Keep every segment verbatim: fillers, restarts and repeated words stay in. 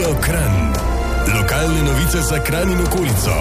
Radio Kranj. Lokalne novice za Kranj in okolico.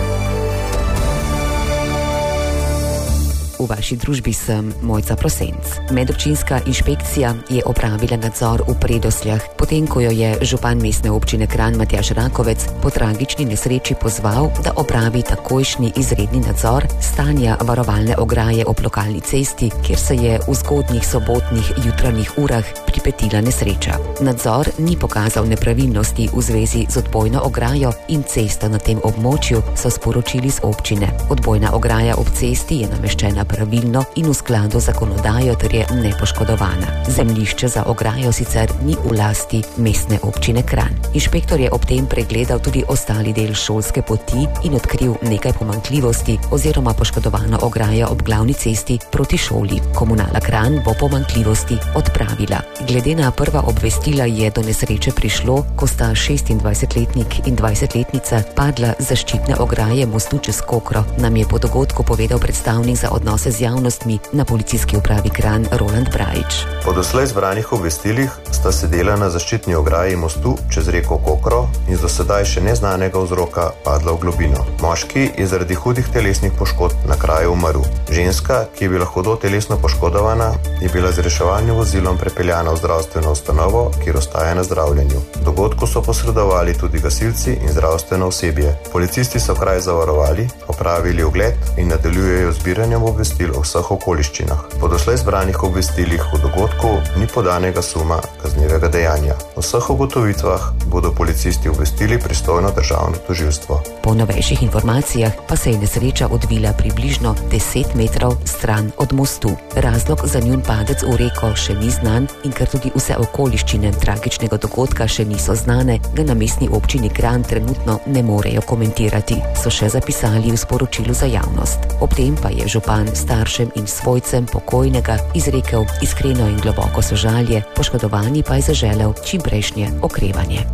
V vaši družbi sem Mojca Prosenc. Medobčinska inšpekcija je opravila nadzor v Predosljah, potem ko jo je župan mestne občine Kranj Matjaž Rakovec po tragični nesreči pozval, da opravi takojšnji izredni nadzor stanja varovalne ograje ob lokalni cesti, kjer se je v zgodnjih sobotnih jutranjih urah pripetila nesreča. Nadzor ni pokazal nepravilnosti v zvezi z odbojno ograjo in cesto na tem območju, so sporočili z občine. Odbojna ograja ob cesti je nameščena pravilno in v skladu z zakonodajo ter je nepoškodovana. Zemljišče za ograjo sicer ni v lasti mestne občine Kranj. Inšpektor je ob tem pregledal tudi ostali del šolske poti in odkril nekaj pomanjkljivosti oziroma poškodovano ograjo ob glavni cesti proti šoli. Komunala Kranj bo pomanjkljivosti odpravila. Glede na prva obvestila je do nesreče prišlo, ko sta šestindvajsetletnik in dvajsetletnica padla z zaščitne ograje mostu čez Kokro, nam je po dogodku povedal predstavnik za odnose z javnostmi na policijski upravi Kranj Roland Brajič. Po doslej zbranih obvestilih sta sedela na zaščitni ograji mostu čez reko Kokro in z do sedaj še neznanega vzroka padla v globino. Moški je zaradi hudih telesnih poškodb na kraju umrl. Ženska, ki je bila hudo telesno poškodovana, je bila z reševalnim vozilom prepeljana v zdravstveno ustanovo, kjer ostaja na zdravljenju. Dogodku so posredovali tudi gasilci in zdravstveno osebje. Policisti so kraj zavarovali, opravili ogled in nadaljujejo zbiranjem obvestil o vseh okoliščinah. Po doslej zbranih obvestilih v dogodku ni podanega suma kaznivega dejanja. O vseh ugotovitvah bodo policisti obvestili pristojno državno tožilstvo. Po novejših informacijah pa se je nesreča odvila približno deset metrov stran od mostu. Razlog za njun padec v reko še ni znan in ker tudi vse okoliščine tragičnega dogodka še niso znane, ga na mestni občini Kranj trenutno ne morejo komentirati, so še zapisali v sporočilu za javnost. Ob tem pa je župan staršem in svojcem pokojnega izrekel iskreno in globoko sožalje, poškodovani pa je zaželel čimprejšnje okrevanje.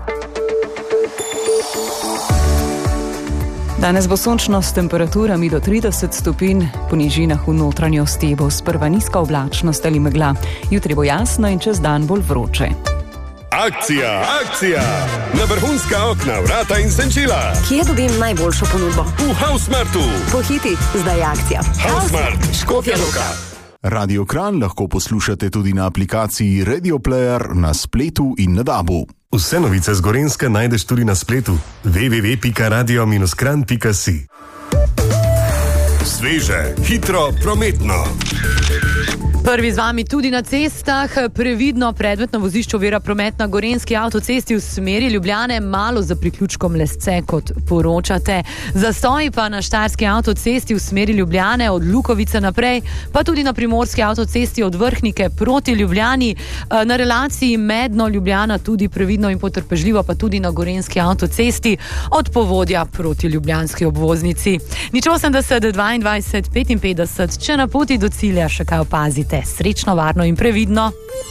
Danes bo sončno s temperaturami do trideset stopinj, po nižinah v notranjosti bo sprva nizka oblačnost ali megla, jutri bo jasno in čez dan bolj vroče. Akcija, akcija! Na vrhunska okna, vrata in senčila. Kje dobim najboljšo ponudbo? V Hausmartu. Pohiti, zdaj je akcija. Hausmart, Škofja Loka. Radio Kranj lahko poslušate tudi na aplikaciji Radio Player, na spletu in na dabu. Vse novice z Gorenjske najdeš tudi na spletu w w w pika radio dash kranj pika si. Sveže, hitro, prometno. Prvi z vami tudi na cestah, previdno predmetno vozišče ovira promet na Gorenjski avtocesti v smeri Ljubljane, malo za priključkom Lesce, kot poročate. Zastoji pa na Štajerski avtocesti v smeri Ljubljane od Lukovice naprej, pa tudi na Primorski avtocesti od Vrhnike proti Ljubljani, na relaciji Medno-Ljubljana tudi previdno in potrpežljivo, pa tudi na Gorenjski avtocesti od Povodja proti ljubljanski obvoznici. Nič osemdeset dvaindvajset petinpetdeset, če na poti do cilja še kaj opazite. Srečno, varno in previdno.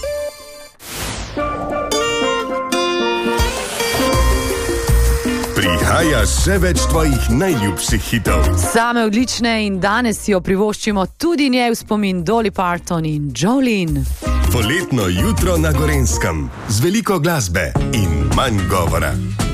Prihaja še več tvojih najljubših hitov. Same odlične in danes si jo privoščimo tudi njej v spomin Dolly Parton in Jolene. Poletno jutro na Gorenjskem z veliko glasbe in manj govora.